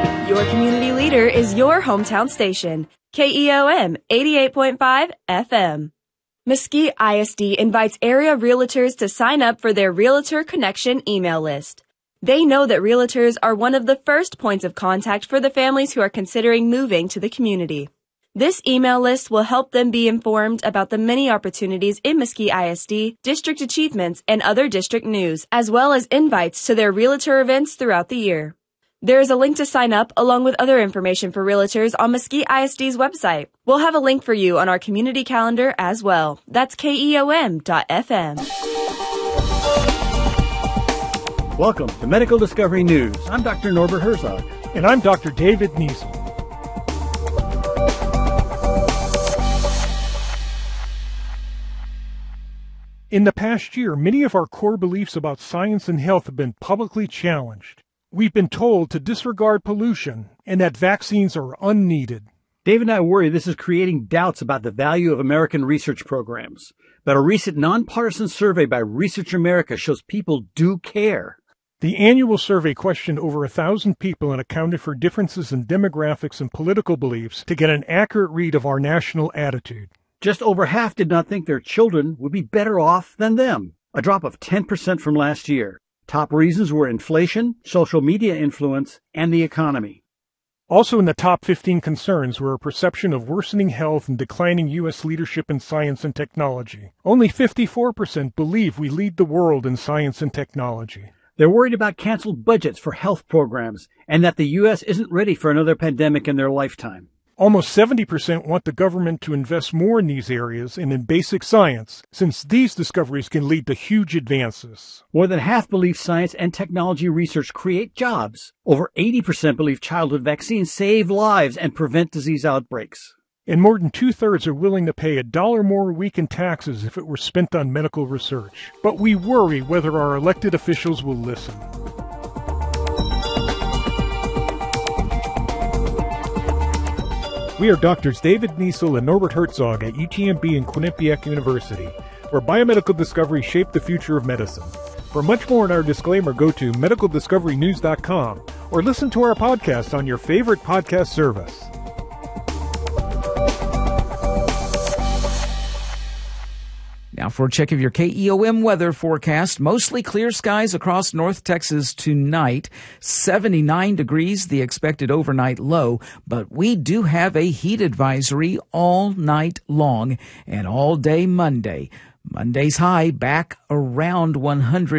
Your community leader is your hometown station, KEOM 88.5 FM. Mesquite ISD invites area realtors to sign up for their Realtor Connection email list. They know that realtors are one of the first points of contact for the families who are considering moving to the community. This email list will help them be informed about the many opportunities in Mesquite ISD, district achievements, and other district news, as well as invites to their realtor events throughout the year. There is a link to sign up along with other information for realtors on Mesquite ISD's website. We'll have a link for you on our community calendar as well. That's KEOM.FM. Welcome to Medical Discovery News. I'm Dr. Norbert Herzog. And I'm Dr. David Niesel. In the past year, many of our core beliefs about science and health have been publicly challenged. We've been told to disregard pollution and that vaccines are unneeded. Dave and I worry this is creating doubts about the value of American research programs. But a recent nonpartisan survey by Research America shows people do care. The annual survey questioned over 1,000 people and accounted for differences in demographics and political beliefs to get an accurate read of our national attitude. Just over half did not think their children would be better off than them, a drop of 10% from last year. Top reasons were inflation, social media influence, and the economy. Also in the top 15 concerns were a perception of worsening health and declining U.S. leadership in science and technology. Only 54% believe we lead the world in science and technology. They're worried about canceled budgets for health programs and that the U.S. isn't ready for another pandemic in their lifetime. Almost 70% want the government to invest more in these areas and in basic science, since these discoveries can lead to huge advances. More than half believe science and technology research create jobs. Over 80% believe childhood vaccines save lives and prevent disease outbreaks. And more than two-thirds are willing to pay $1 more a week in taxes if it were spent on medical research. But we worry whether our elected officials will listen. We are Drs. David Niesel and Norbert Herzog at UTMB and Quinnipiac University, where biomedical discoveries shape the future of medicine. For much more on our disclaimer, go to medicaldiscoverynews.com or listen to our podcast on your favorite podcast service. Now for a check of your KEOM weather forecast. Mostly clear skies across North Texas tonight. 79 degrees, the expected overnight low. But we do have a heat advisory all night long and all day Monday. Monday's high back around 100.